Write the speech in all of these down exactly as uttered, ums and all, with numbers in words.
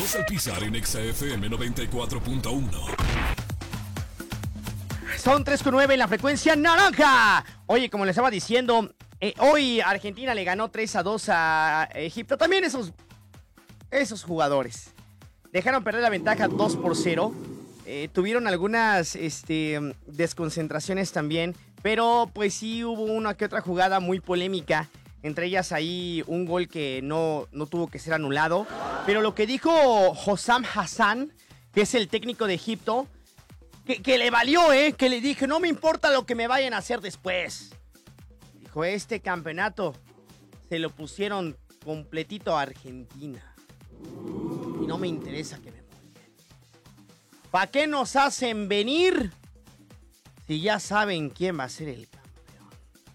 Carlos Alpizar en Exa F M noventa y cuatro punto uno. Son tres con nueve en la frecuencia naranja. Oye, como les estaba diciendo, eh, hoy Argentina le ganó tres a dos a Egipto. También esos, esos jugadores dejaron perder la ventaja dos por cero. Eh, tuvieron algunas este, desconcentraciones también, pero pues sí hubo una que otra jugada muy polémica. Entre ellas ahí un gol que no, no tuvo que ser anulado. Pero lo que dijo Hossam Hassan, que es el técnico de Egipto, que, que le valió, ¿eh? Que le dije, no me importa lo que me vayan a hacer después. Dijo, este campeonato se lo pusieron completito a Argentina. Y no me interesa que me mojen. ¿Para qué nos hacen venir si ya saben quién va a ser el campeón?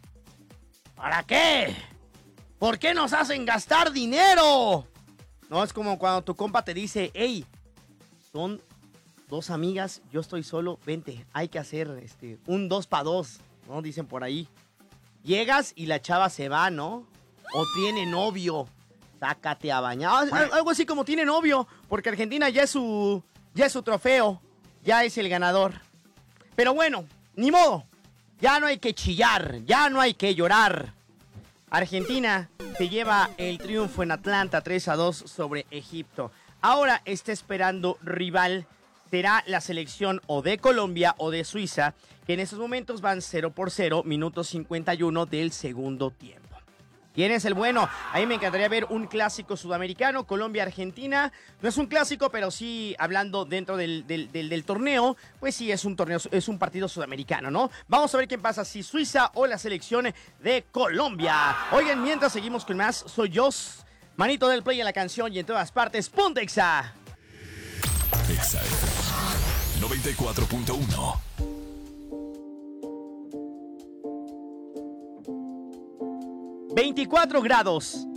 ¿Para qué? ¿Por qué nos hacen gastar dinero? No, es como cuando tu compa te dice, hey, son dos amigas, yo estoy solo, vente, hay que hacer este, un dos para dos, ¿no? Dicen por ahí. Llegas y la chava se va, ¿no? O tiene novio, sácate a bañar. Algo así como tiene novio, porque Argentina ya es su, ya es su trofeo, ya es el ganador. Pero bueno, ni modo, ya no hay que chillar, ya no hay que llorar. Argentina se lleva el triunfo en Atlanta tres a dos sobre Egipto. Ahora está esperando rival. Será la selección o de Colombia o de Suiza, que en estos momentos van cero por cero, minuto cincuenta y uno del segundo tiempo. ¿Quién es el bueno? A mí me encantaría ver un clásico sudamericano, Colombia-Argentina. No es un clásico, pero sí, hablando dentro del, del, del, del torneo, pues sí, es un torneo, es un partido sudamericano, ¿no? Vamos a ver qué pasa, si Suiza o la selección de Colombia. Oigan, mientras seguimos con más, soy Jos, manito del play en la canción y en todas partes, ¡ponte Exa! Exa noventa y cuatro punto uno. veinticuatro grados.